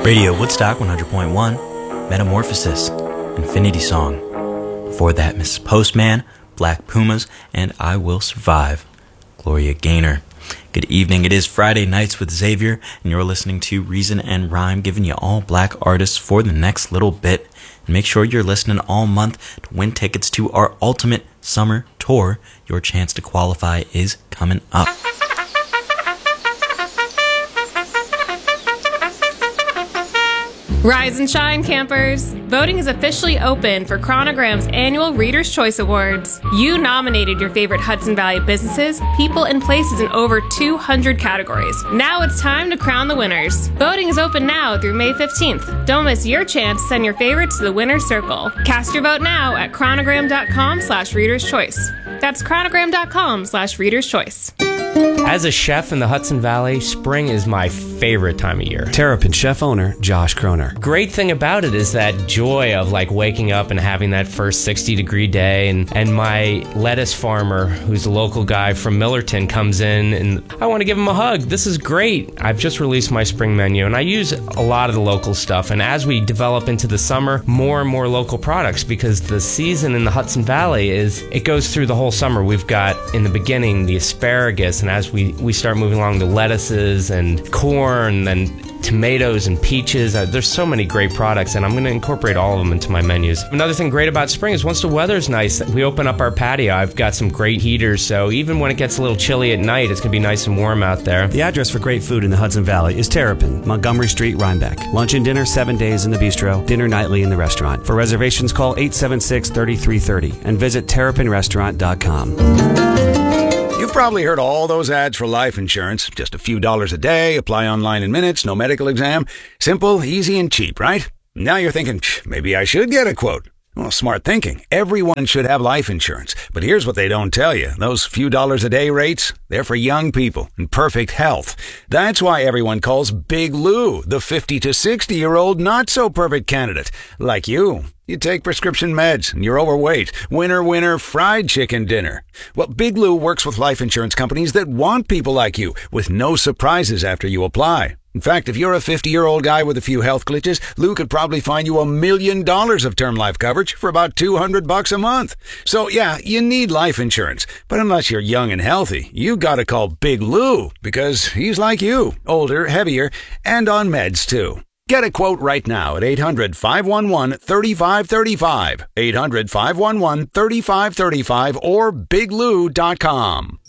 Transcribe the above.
Radio Woodstock 100.1, Metamorphosis, Infinity Song. Before that, Mrs. Postman, Black Pumas, and I Will Survive, Gloria Gaynor. Good evening, it is Friday Nights with Xavier, and you're listening to Reason and Rhyme, giving you all black artists for the next little bit. And make sure you're listening all month to win tickets to our ultimate summer tour. Your chance to qualify is coming up. Rise and shine, campers! Voting is officially open for Chronogram's annual Reader's Choice Awards. You nominated your favorite Hudson Valley businesses, people, and places in over 200 categories. Now it's time to crown the winners. Voting is open now through May 15th. Don't miss your chance to send your favorites to the winner's circle. Cast your vote now at chronogram.com/Reader's Choice. That's chronogram.com/Reader's Choice. As a chef in the Hudson Valley, spring is my favorite time of year. Terrapin chef owner Josh Kroner. Great thing about it is that joy of like waking up and having that first 60-degree day, and my lettuce farmer, who's a local guy from Millerton, comes in and I want to give him a hug. This is great. I've just released my spring menu and I use a lot of the local stuff, and as we develop into the summer, more and more local products, because the season in the Hudson Valley it goes through the whole summer. We've got in the beginning the asparagus, and as we start moving along, the lettuces and corn and tomatoes and peaches. There's so many great products, and I'm going to incorporate all of them into my menus. Another thing great about spring is once the weather's nice, we open up our patio. I've got some great heaters, so even when it gets a little chilly at night, it's going to be nice and warm out there. The address for great food in the Hudson Valley is Terrapin, Montgomery Street, Rhinebeck. Lunch and dinner 7 days in the bistro, dinner nightly in the restaurant. For reservations, call 876-3330 and visit terrapinrestaurant.com. You've probably heard all those ads for life insurance. Just a few dollars a day, apply online in minutes, no medical exam. Simple, easy, and cheap, right? Now you're thinking, maybe I should get a quote. Well, smart thinking. Everyone should have life insurance. But here's what they don't tell you. Those few dollars a day rates, they're for young people in perfect health. That's why everyone calls Big Lou the 50 to 60-year-old not-so-perfect candidate. Like you. You take prescription meds and you're overweight. Winner, winner, fried chicken dinner. Well, Big Lou works with life insurance companies that want people like you, with no surprises after you apply. In fact, if you're a 50-year-old guy with a few health glitches, Lou could probably find you $1 million of term life coverage for about $200 a month. So yeah, you need life insurance. But unless you're young and healthy, you gotta call Big Lou, because he's like you, older, heavier, and on meds too. Get a quote right now at 800-511-3535, 800-511-3535, or biglou.com.